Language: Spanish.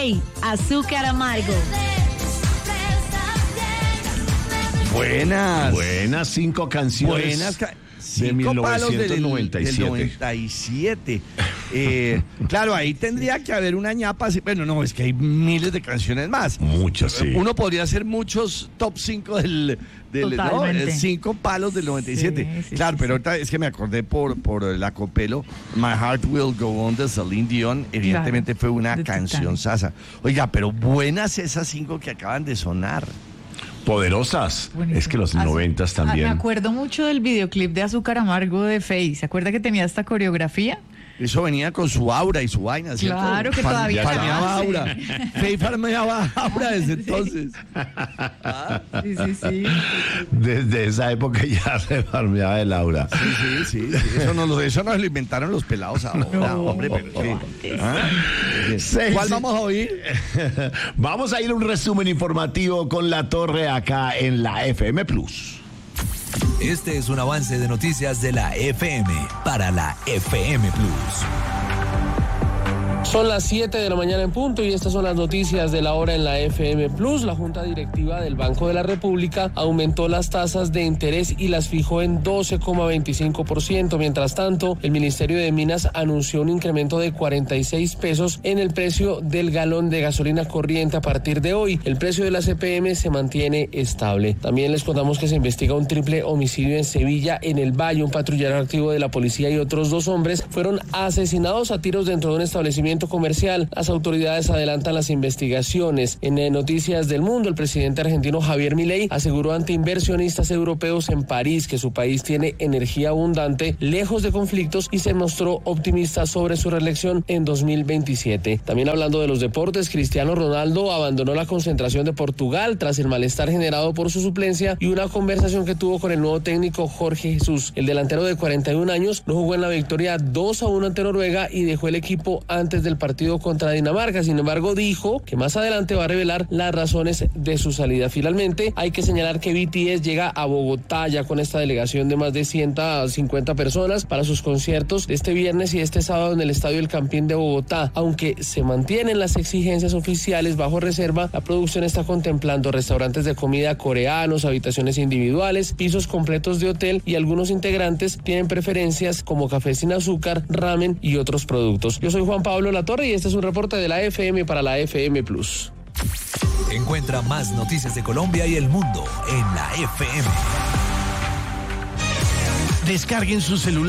Hey, azúcar amargo. Buenas 5 canciones. De 1997. Del 97. Claro, ahí tendría que haber una ñapa. Bueno, no, es que hay miles de canciones más. Muchas, sí. Uno podría hacer muchos top 5 del 5 palos del 97. Sí, claro, sí, pero ahorita es que me acordé por la Copelo. My Heart Will Go On de Celine Dion. Evidentemente fue una canción sasa. Oiga, pero buenas esas 5 que acaban de sonar. Poderosas. Buenísimo. Es que los 90s también. Me acuerdo mucho del videoclip de Azúcar Amargo de Faye. ¿Se acuerda que tenía esta coreografía? Eso venía con su aura y su vaina, ¿cierto? Claro que todavía farmeaba hace. aura. Faye farmeaba aura desde entonces. Sí. Desde esa época ya se farmeaba el aura. Sí. Eso no lo inventaron los pelados ahora, hombre. Pero ¿cuál vamos a oír? Vamos a ir a un resumen informativo con La Torre acá en la FM Plus. Este es un avance de noticias de la FM para la FM Plus. Son las 7 de la mañana en punto y estas son las noticias de la hora en la FM Plus. La Junta Directiva del Banco de la República aumentó las tasas de interés y las fijó en 12,25%. Mientras tanto, el Ministerio de Minas anunció un incremento de 46 pesos en el precio del galón de gasolina corriente a partir de hoy. El precio de la CPM se mantiene estable. También les contamos que se investiga un triple homicidio en Sevilla, en el Valle. Un patrullero activo de la policía y otros 2 hombres fueron asesinados a tiros dentro de un establecimiento comercial. Las autoridades adelantan las investigaciones. En Noticias del Mundo, el presidente argentino Javier Milei aseguró ante inversionistas europeos en París que su país tiene energía abundante, lejos de conflictos, y se mostró optimista sobre su reelección en 2027. También hablando de los deportes, Cristiano Ronaldo abandonó la concentración de Portugal tras el malestar generado por su suplencia y una conversación que tuvo con el nuevo técnico Jorge Jesús. El delantero de 41 años no jugó en la victoria 2-1 ante Noruega y dejó el equipo antes del partido contra Dinamarca. Sin embargo, dijo que más adelante va a revelar las razones de su salida. Finalmente, hay que señalar que BTS llega a Bogotá ya con esta delegación de más de 150 personas para sus conciertos de este viernes y este sábado en el Estadio El Campín de Bogotá. Aunque se mantienen las exigencias oficiales bajo reserva, la producción está contemplando restaurantes de comida coreanos, habitaciones individuales, pisos completos de hotel, y algunos integrantes tienen preferencias como café sin azúcar, ramen y otros productos. Yo soy Juan Pablo Latorre y este es un reporte de la FM para la FM Plus. Encuentra más noticias de Colombia y el mundo en la FM. Descarguen su celular